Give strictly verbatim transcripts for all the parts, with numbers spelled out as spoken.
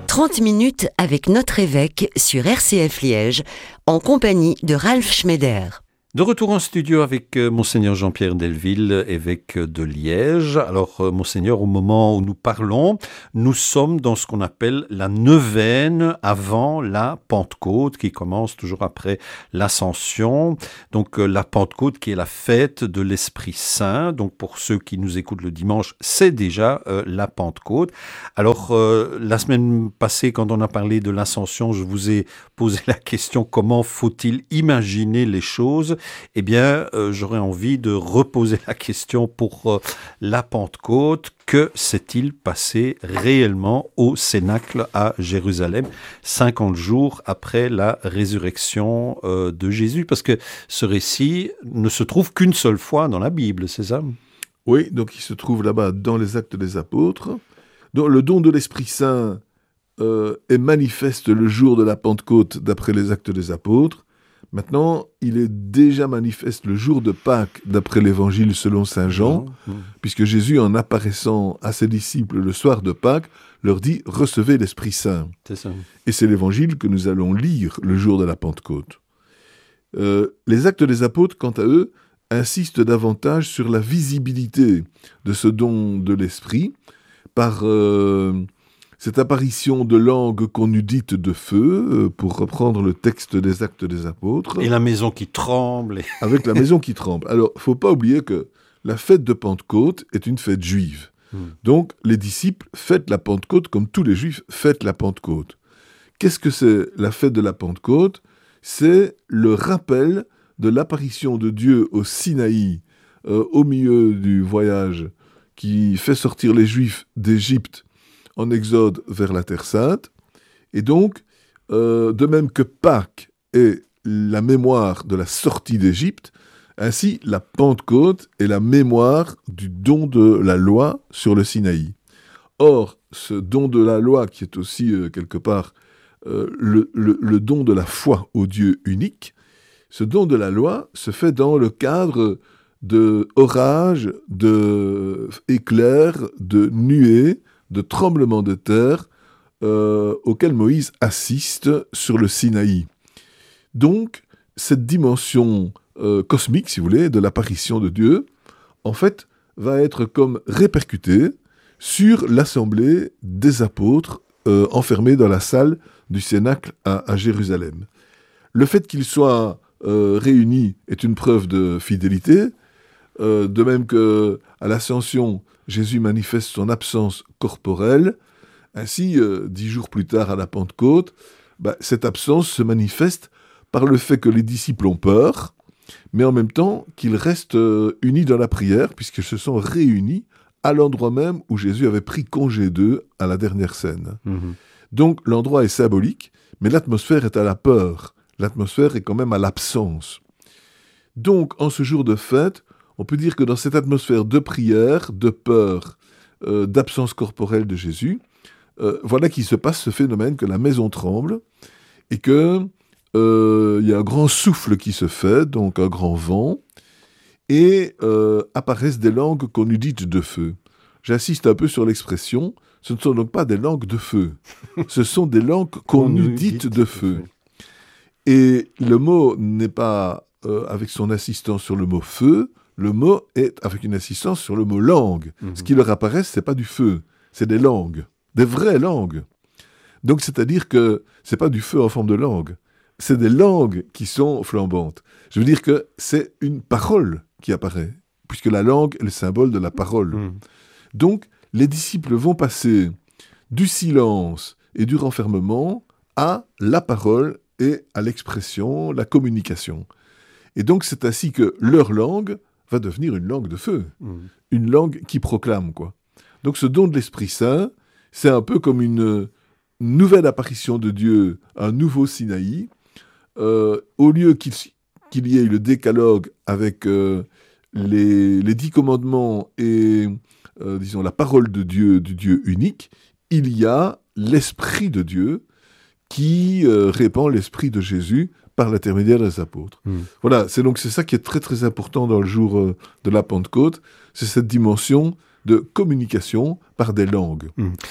trente minutes avec notre évêque sur R C F Liège, en compagnie de Ralph Schneider. De retour en studio avec euh, Monseigneur Jean-Pierre Delville, évêque de Liège. Alors, euh, Monseigneur, au moment où nous parlons, nous sommes dans ce qu'on appelle la neuvaine avant la Pentecôte, qui commence toujours après l'Ascension. Donc, euh, la Pentecôte qui est la fête de l'Esprit Saint. Donc, pour ceux qui nous écoutent le dimanche, c'est déjà euh, la Pentecôte. Alors, euh, la semaine passée, quand on a parlé de l'Ascension, je vous ai posé la question, comment faut-il imaginer les choses ? Eh bien, euh, j'aurais envie de reposer la question pour euh, la Pentecôte. Que s'est-il passé réellement au Cénacle à Jérusalem, cinquante jours après la résurrection euh, de Jésus? Parce que ce récit ne se trouve qu'une seule fois dans la Bible, c'est ça? Oui, donc il se trouve là-bas dans les Actes des Apôtres. Donc, le don de l'Esprit Saint euh, est manifeste le jour de la Pentecôte d'après les Actes des Apôtres. Maintenant, il est déjà manifeste le jour de Pâques, d'après l'Évangile selon saint Jean, mmh, mmh. puisque Jésus, en apparaissant à ses disciples le soir de Pâques, leur dit « Recevez l'Esprit Saint ». C'est ça. Et c'est l'Évangile que nous allons lire le jour de la Pentecôte. Euh, les Actes des Apôtres, quant à eux, insistent davantage sur la visibilité de ce don de l'Esprit par... Euh, Cette apparition de langue qu'on eût dite de feu, pour reprendre le texte des Actes des Apôtres. Et la maison qui tremble. Et... Avec la maison qui tremble. Alors, il ne faut pas oublier que la fête de Pentecôte est une fête juive. Hmm. Donc, les disciples fêtent la Pentecôte comme tous les Juifs fêtent la Pentecôte. Qu'est-ce que c'est la fête de la Pentecôte? C'est le rappel de l'apparition de Dieu au Sinaï, euh, au milieu du voyage qui fait sortir les Juifs d'Égypte en exode vers la Terre Sainte, et donc, euh, de même que Pâques est la mémoire de la sortie d'Égypte, ainsi la Pentecôte est la mémoire du don de la loi sur le Sinaï. Or, ce don de la loi, qui est aussi euh, quelque part euh, le, le, le don de la foi au Dieu unique, ce don de la loi se fait dans le cadre de orages, d'éclairs, de nuées, de tremblements de terre euh, auxquels Moïse assiste sur le Sinaï. Donc, cette dimension euh, cosmique, si vous voulez, de l'apparition de Dieu, en fait, va être comme répercutée sur l'assemblée des apôtres euh, enfermés dans la salle du Cénacle à, à Jérusalem. Le fait qu'ils soient euh, réunis est une preuve de fidélité, euh, de même qu'à l'Ascension, Jésus manifeste son absence corporelle. Ainsi, euh, dix jours plus tard à la Pentecôte, bah, cette absence se manifeste par le fait que les disciples ont peur, mais en même temps qu'ils restent euh, unis dans la prière, puisqu'ils se sont réunis à l'endroit même où Jésus avait pris congé d'eux à la dernière scène. Mmh. Donc l'endroit est symbolique, mais l'atmosphère est à la peur. L'atmosphère est quand même à l'absence. Donc, en ce jour de fête, on peut dire que dans cette atmosphère de prière, de peur, euh, d'absence corporelle de Jésus, euh, voilà qu'il se passe ce phénomène que la maison tremble et qu'il euh, y a un grand souffle qui se fait, donc un grand vent, et euh, apparaissent des langues qu'on eût dites de feu. J'insiste un peu sur l'expression, ce ne sont donc pas des langues de feu, ce sont des langues qu'on eût dites de feu. Et le mot n'est pas euh, avec son insistance sur le mot feu, le mot est avec une insistance sur le mot langue. Mmh. Ce qui leur apparaît, ce n'est pas du feu, c'est des langues, des vraies langues. Donc, c'est-à-dire que ce n'est pas du feu en forme de langue, c'est des langues qui sont flambantes. Je veux dire que c'est une parole qui apparaît, puisque la langue est le symbole de la parole. Mmh. Donc, les disciples vont passer du silence et du renfermement à la parole et à l'expression, la communication. Et donc, c'est ainsi que leur langue va devenir une langue de feu, mmh. une langue qui proclame, quoi. Donc, ce don de l'Esprit Saint, c'est un peu comme une nouvelle apparition de Dieu, un nouveau Sinaï. Euh, au lieu qu'il, qu'il y ait le décalogue avec euh, les, les dix commandements et, euh, disons, la parole de Dieu, du Dieu unique, il y a l'Esprit de Dieu qui euh, répand l'Esprit de Jésus par l'intermédiaire des apôtres. Mmh. Voilà, c'est donc c'est ça qui est très très important dans le jour euh, de la Pentecôte, c'est cette dimension de communication par des langues. Mmh.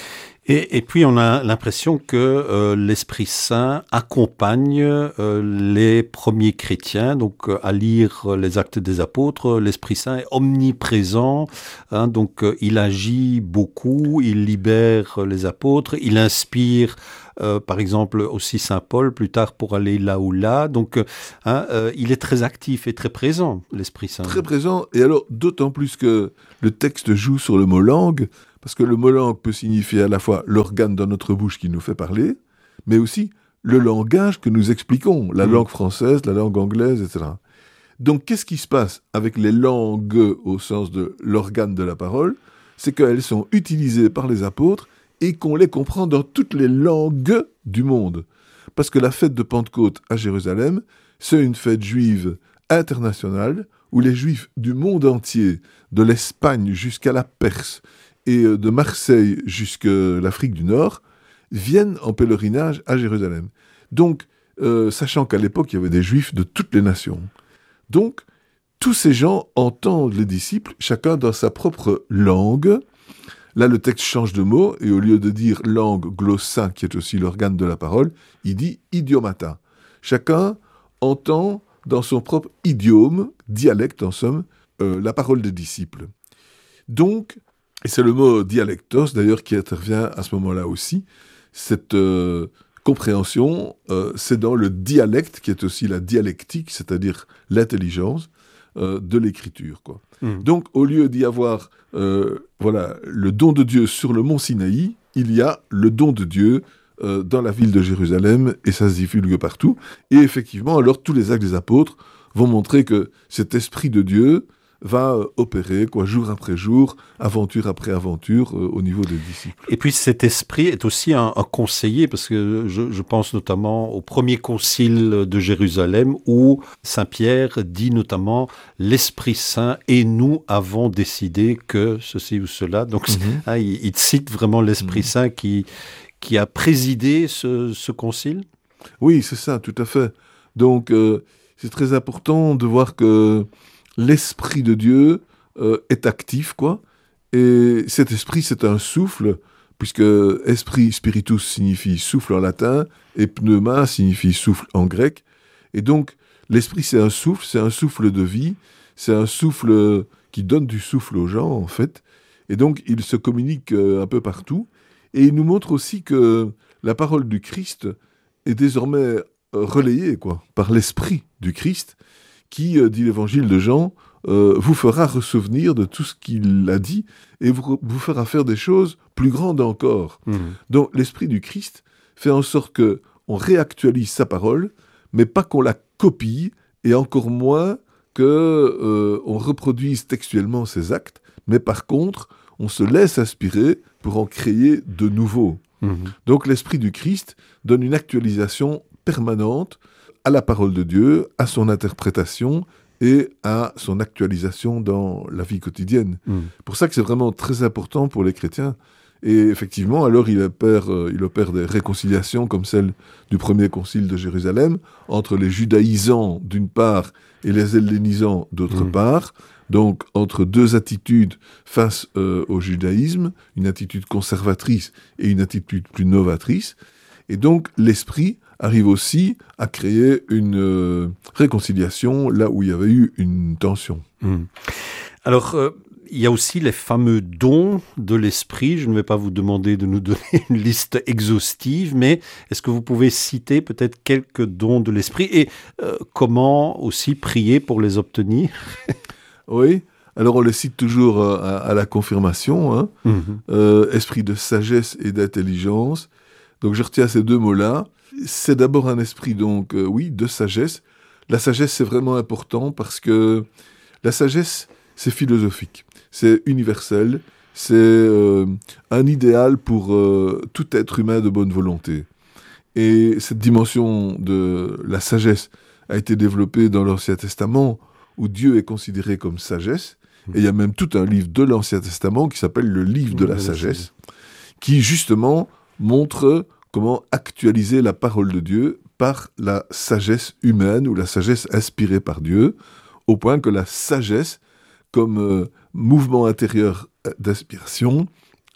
Et, et puis on a l'impression que euh, l'Esprit Saint accompagne euh, les premiers chrétiens, donc euh, à lire les Actes des Apôtres, l'Esprit Saint est omniprésent, hein, donc euh, il agit beaucoup, il libère les apôtres, il inspire euh, par exemple aussi Saint Paul plus tard pour aller là ou là, donc euh, hein, euh, il est très actif et très présent, l'Esprit Saint. Très présent, et alors d'autant plus que le texte joue sur le mot langue, parce que le mot langue peut signifier à la fois l'organe dans notre bouche qui nous fait parler, mais aussi le langage que nous expliquons, la mmh. langue française, la langue anglaise, et cetera. Donc, qu'est-ce qui se passe avec les langues au sens de l'organe de la parole? C'est qu'elles sont utilisées par les apôtres et qu'on les comprend dans toutes les langues du monde. Parce que la fête de Pentecôte à Jérusalem, c'est une fête juive internationale où les Juifs du monde entier, de l'Espagne jusqu'à la Perse, et de Marseille jusqu'à l'Afrique du Nord, viennent en pèlerinage à Jérusalem. Donc, euh, sachant qu'à l'époque, il y avait des Juifs de toutes les nations. Donc, tous ces gens entendent les disciples, chacun dans sa propre langue. Là, le texte change de mot, et au lieu de dire langue, glossa, qui est aussi l'organe de la parole, il dit idiomata. Chacun entend dans son propre idiome, dialecte en somme, euh, la parole des disciples. Donc, et c'est le mot dialectos, d'ailleurs, qui intervient à ce moment-là aussi. Cette euh, compréhension, euh, c'est dans le dialecte, qui est aussi la dialectique, c'est-à-dire l'intelligence euh, de l'écriture, quoi. Mmh. Donc, au lieu d'y avoir euh, voilà, le don de Dieu sur le mont Sinaï, il y a le don de Dieu euh, dans la ville de Jérusalem, et ça se divulgue partout. Et effectivement, alors, tous les actes des apôtres vont montrer que cet esprit de Dieu va euh, opérer, quoi, jour après jour, aventure après aventure, euh, au niveau des disciples. Et puis cet esprit est aussi un, un conseiller, parce que je, je pense notamment au premier concile de Jérusalem, où Saint Pierre dit notamment « l'Esprit Saint et nous avons décidé que ceci ou cela ». Donc mm-hmm. hein, il, il cite vraiment l'Esprit mm-hmm. Saint qui, qui a présidé ce, ce concile. Oui, c'est ça, tout à fait. Donc euh, c'est très important de voir que l'Esprit de Dieu euh, est actif, quoi. Et cet esprit, c'est un souffle, puisque esprit spiritus signifie souffle en latin, et pneuma signifie souffle en grec. Et donc, l'esprit, c'est un souffle, c'est un souffle de vie, c'est un souffle qui donne du souffle aux gens, en fait. Et donc, il se communique euh, un peu partout. Et il nous montre aussi que la parole du Christ est désormais euh, relayée, quoi, par l'esprit du Christ, qui, euh, dit l'évangile de Jean, euh, vous fera ressouvenir de tout ce qu'il a dit et vous, vous fera faire des choses plus grandes encore. Mmh. Donc l'esprit du Christ fait en sorte qu'on réactualise sa parole, mais pas qu'on la copie, et encore moins qu'on euh, reproduise textuellement ses actes, mais par contre, on se laisse inspirer pour en créer de nouveaux. Mmh. Donc l'esprit du Christ donne une actualisation permanente à la parole de Dieu, à son interprétation et à son actualisation dans la vie quotidienne. Mm. Pour ça que c'est vraiment très important pour les chrétiens. Et effectivement, alors il opère, euh, il opère des réconciliations comme celle du premier concile de Jérusalem, entre les judaïsants d'une part et les hellénisants d'autre mm. part, donc entre deux attitudes face euh, au judaïsme, une attitude conservatrice et une attitude plus novatrice. Et donc l'esprit arrive aussi à créer une euh, réconciliation là où il y avait eu une tension. Mmh. Alors, euh, il y a aussi les fameux dons de l'esprit. Je ne vais pas vous demander de nous donner une liste exhaustive, mais est-ce que vous pouvez citer peut-être quelques dons de l'esprit et euh, comment aussi prier pour les obtenir? Oui, alors on les cite toujours euh, à, à la confirmation, hein. Mmh. euh, esprit de sagesse et d'intelligence. Donc je retiens ces deux mots-là. C'est d'abord un esprit, donc, euh, oui, de sagesse. La sagesse, c'est vraiment important parce que la sagesse, c'est philosophique, c'est universel, c'est euh, un idéal pour euh, tout être humain de bonne volonté. Et cette dimension de la sagesse a été développée dans l'Ancien Testament, où Dieu est considéré comme sagesse. Et il y a même tout un livre de l'Ancien Testament qui s'appelle le livre de la sagesse, qui justement montre comment actualiser la parole de Dieu par la sagesse humaine ou la sagesse inspirée par Dieu, au point que la sagesse, comme euh, mouvement intérieur d'inspiration,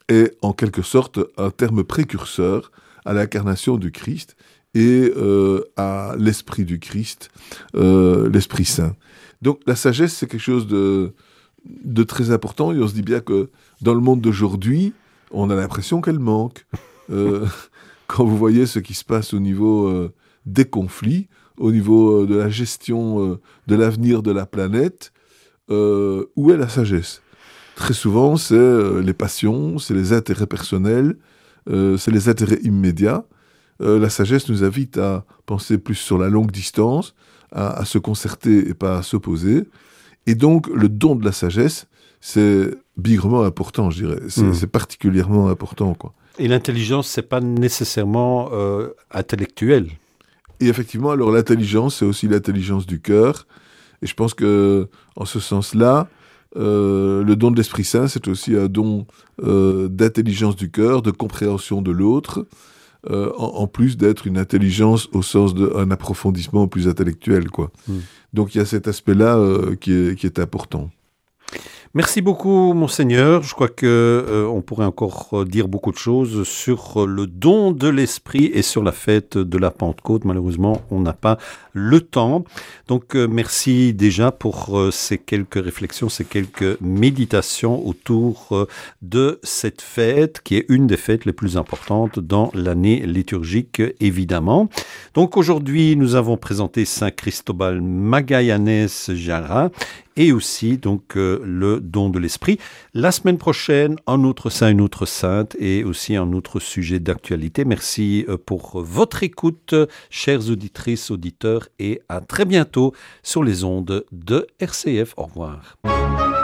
est en quelque sorte un terme précurseur à l'incarnation du Christ et euh, à l'esprit du Christ, euh, l'Esprit Saint. Donc la sagesse, c'est quelque chose de, de très important, et on se dit bien que dans le monde d'aujourd'hui, on a l'impression qu'elle manque. Euh, quand vous voyez ce qui se passe au niveau euh, des conflits, au niveau euh, de la gestion euh, de l'avenir de la planète, euh, où est la sagesse ? Très souvent, c'est euh, les passions, c'est les intérêts personnels, euh, c'est les intérêts immédiats. Euh, la sagesse nous invite à penser plus sur la longue distance, à, à se concerter et pas à s'opposer. Et donc, le don de la sagesse, c'est bigrement important, je dirais. C'est, mmh. c'est particulièrement important, quoi. Et l'intelligence, c'est pas nécessairement euh, intellectuel. Et effectivement, alors l'intelligence, c'est aussi l'intelligence du cœur. Et je pense que, en ce sens-là, euh, le don de l'Esprit Saint, c'est aussi un don euh, d'intelligence du cœur, de compréhension de l'autre, euh, en, en plus d'être une intelligence au sens d'un approfondissement plus intellectuel, quoi. Mmh. Donc il y a cet aspect-là euh, qui est, qui est important. Merci beaucoup, Monseigneur. Je crois qu'on euh, pourrait encore dire beaucoup de choses sur le don de l'Esprit et sur la fête de la Pentecôte. Malheureusement, on n'a pas le temps. Donc, euh, merci déjà pour euh, ces quelques réflexions, ces quelques méditations autour euh, de cette fête, qui est une des fêtes les plus importantes dans l'année liturgique, évidemment. Donc, aujourd'hui, nous avons présenté Saint Cristobal Magallanes Jara, et aussi donc euh, le don de l'esprit. La semaine prochaine, un autre saint, une autre sainte et aussi un autre sujet d'actualité. Merci euh, pour votre écoute, chères auditrices, auditeurs, et à très bientôt sur les ondes de R C F. Au revoir.